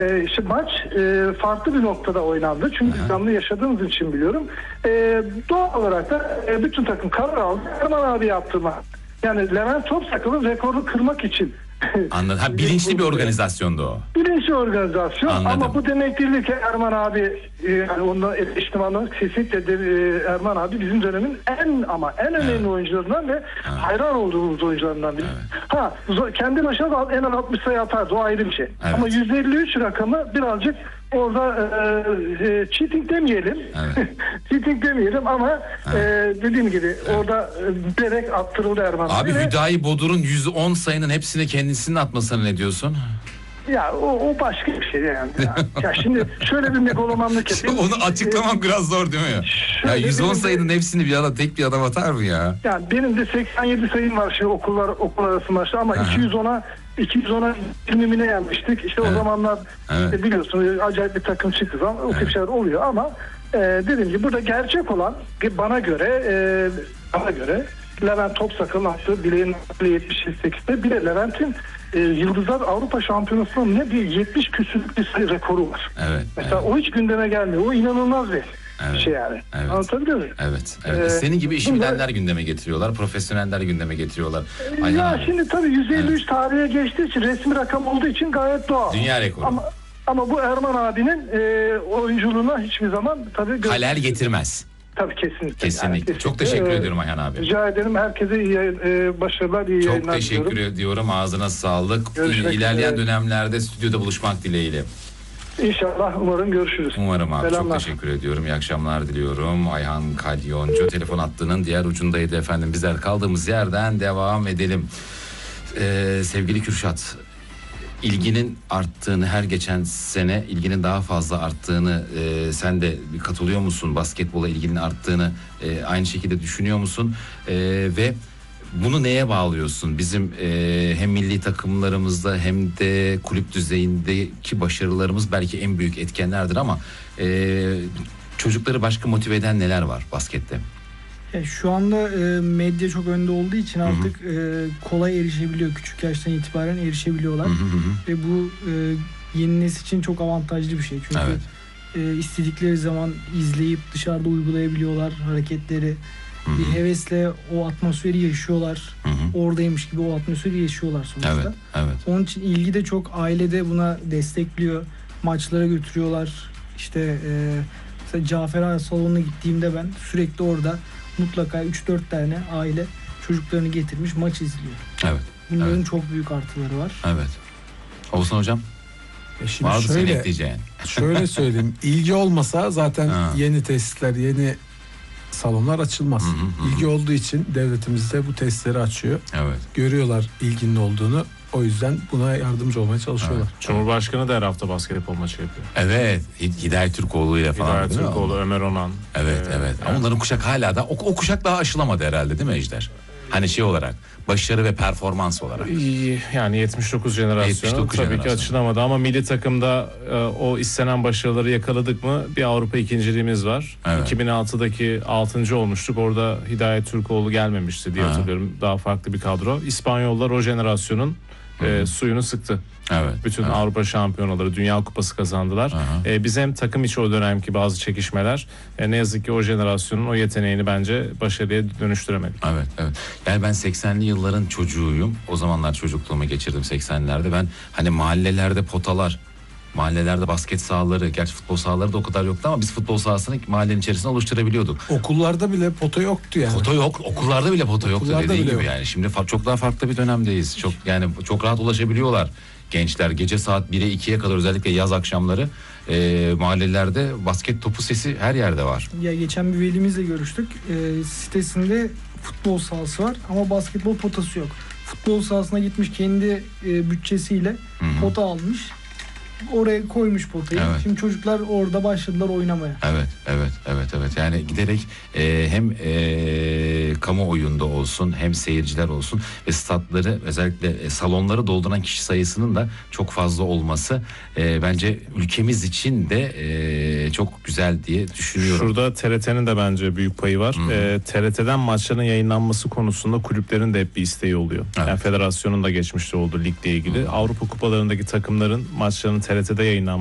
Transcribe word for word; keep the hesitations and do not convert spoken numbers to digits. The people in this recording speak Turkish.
Ee, işte maç e, farklı bir noktada oynandı. Çünkü canlı yaşadığımız için biliyorum. E, doğal olarak da e, bütün takım karar aldı. Erman abi yaptırma. Yani Levent Topsakal'ın rekorunu kırmak için. Anladım. Ha, bilinçli bir organizasyondu o. Bilinçli organizasyon. Anladım. Ama bu demek değil ki Erman abi, e, yani onunla eleştirmanlar kesinlikle de, e, Erman abi bizim dönemin en ama en önemli evet. oyuncularından ve evet. hayran olduğumuz oyuncularından biri. Evet. Ha, kendi başına da en az altmış sayı atardı, o ayrı bir şey. Evet. Ama yüz elli üç rakamı birazcık orada e, e, cheating demeyelim. Evet. cheating demeyelim ama evet. e, dediğim gibi evet. orada e, direkt attırıldı Erman abi. Abi Hüdayi Bodur'un yüz on sayının hepsini kendisinin atmasına ne diyorsun? Ya o, o başka bir şey yani. Ya, ya şimdi şöyle bir megalomanlık yapayım. Onu açıklamam ee, biraz zor değil mi ya? Ya yüz on sayının de, hepsini bir ara tek bir adam atar mı ya? Yani benim de seksen yedi sayım var şimdi okullar okul arası maçta ama Aha. iki yüz ona iki yüz ona yirmi yenmiştik. İşte evet. o zamanlar evet. işte biliyorsunuz acayip bir takım çıktı zaman o tip evet. şeyler oluyor ama e, dediğim gibi burada gerçek olan bana göre e, bana göre Levent Topsakal'ın attığı bileğin yetmiş sekizde bir de Levent'in e, Yıldızlar Avrupa Şampiyonası'nın ne bir yetmiş küsürlük bir sayı rekoru var. Evet. Mesela evet. o hiç gündeme gelmiyor. O inanılmaz bir evet. şey yani. Evet. Anlatabiliyor muyum? Evet. evet. Ee, Senin gibi işi bilenler gündeme getiriyorlar. Profesyoneller gündeme getiriyorlar. E, ya abi. Şimdi tabii yüz elli üç evet. tarihe geçtiği için resmi rakam olduğu için gayet doğal. Dünya rekoru. Ama, ama bu Erman abinin e, oyunculuğuna hiçbir zaman tabii halel getirmez. Tabii kesinlikle. Kesinlikle. Yani, kesinlikle. Çok teşekkür ee, ediyorum Ayhan abi. Rica ederim. Herkese iyi e, başarılar, iyi Çok yayınlar teşekkür diliyorum. ediyorum. Ağzına sağlık. Görüşmek İlerleyen üzere. dönemlerde stüdyoda buluşmak dileğiyle. İnşallah. Umarım görüşürüz. Umarım abi. Selamlar. Çok teşekkür ediyorum. İyi akşamlar diliyorum. Ayhan Kalyoncu telefon hattının diğer ucundaydı efendim. Bizler kaldığımız yerden devam edelim. Ee, sevgili Kürşat, İlginin arttığını, her geçen sene ilginin daha fazla arttığını e, sen de katılıyor musun? Basketbola ilginin arttığını e, aynı şekilde düşünüyor musun? E, ve bunu neye bağlıyorsun? Bizim e, hem milli takımlarımızda hem de kulüp düzeyindeki başarılarımız belki en büyük etkenlerdir ama e, çocukları başka motive eden neler var baskette? Ya şu anda e, medya çok önde olduğu için artık e, kolay erişebiliyor. Küçük yaştan itibaren erişebiliyorlar. Hı hı hı. Ve bu e, yeni nesil için çok avantajlı bir şey. Çünkü evet. e, istedikleri zaman izleyip dışarıda uygulayabiliyorlar hareketleri. Hı hı. Bir hevesle o atmosferi yaşıyorlar. Hı hı. Oradaymış gibi o atmosferi yaşıyorlar sonuçta. Evet, evet. Onun için ilgi de çok, ailede buna destekliyor. Maçlara götürüyorlar. İşte e, mesela Cafer Ağa salonuna gittiğimde ben sürekli orada mutlaka üç dört tane aile çocuklarını getirmiş maç izliyor. Evet. Bunların evet. çok büyük artıları var. Evet. Oğuzhan hocam. E şimdi vardı şöyle, senin ekleyeceğin. Şöyle söyleyeyim. İlgi olmasa zaten ha. yeni tesisler, yeni salonlar açılmaz. Hı hı hı. İlgi olduğu için devletimiz de bu tesisleri açıyor. Evet. Görüyorlar ilginin olduğunu. O yüzden buna yardımcı olmaya çalışıyorlar. Evet. Cumhurbaşkanı da her hafta basketbol maçı yapıyor. Evet. Hidayet Türkoğlu ile falan. Hidayet Türkoğlu, Ömer Onan. Evet, ee, evet. Ama onların kuşak hala da o, o kuşak daha aşılamadı herhalde değil mi Ejder? Hani şey olarak, başarı ve performans olarak. Yani yetmiş dokuz jenerasyonu yetmiş dokuz tabii jenerasyon. ki açılamadı ama milli takımda e, o istenen başarıları yakaladık mı bir Avrupa ikinciliğimiz var. Evet. iki bin altıdaki altıncı olmuştuk. Orada Hidayet Türkoğlu gelmemişti diye ha. hatırlıyorum. Daha farklı bir kadro. İspanyollar o jenerasyonun e, suyunu sıktı. Evet. Bütün evet. Avrupa şampiyonaları, Dünya Kupası kazandılar. E, biz hem takım içi o dönemki bazı çekişmeler e, ne yazık ki o jenerasyonun o yeteneğini bence başarıya dönüştüremedik. Evet, evet. Yani ben seksenli yılların çocuğuyum. O zamanlar çocukluğumu geçirdim seksenlerde. Ben hani mahallelerde potalar, mahallelerde basket sahaları, gerçi futbol sahaları da o kadar yoktu ama biz futbol sahasını mahallenin içerisinde oluşturabiliyorduk. Okullarda bile pota yoktu yani. Pota yok, okullarda bile pota yoktu dediğin gibi yok. Yani. Şimdi fa- çok daha farklı bir dönemdeyiz. Çok yani çok rahat ulaşabiliyorlar gençler. Gece saat bire ikiye kadar özellikle yaz akşamları e, mahallelerde basket topu sesi her yerde var. Ya geçen bir velimizle görüştük. E, sitesinde futbol sahası var ama basketbol potası yok. Futbol sahasına gitmiş kendi e, bütçesiyle Hı-hı. pota almış. Oraya koymuş potayı. Evet. Şimdi çocuklar orada başladılar oynamaya. Evet, evet, evet, evet. Yani giderek e, hem e, kamuoyunda olsun, hem seyirciler olsun ve statları, özellikle e, salonları dolduran kişi sayısının da çok fazla olması e, bence ülkemiz için de e, çok güzel diye düşünüyorum. Şurada T R T'nin de bence büyük payı var. E, T R T'den maçların yayınlanması konusunda kulüplerin de hep bir isteği oluyor. Evet. Yani federasyonun da geçmişte olduğu ligle ilgili. Hı-hı. Avrupa kupalarındaki takımların maçlarının T T R T'de yayınlanmıştı.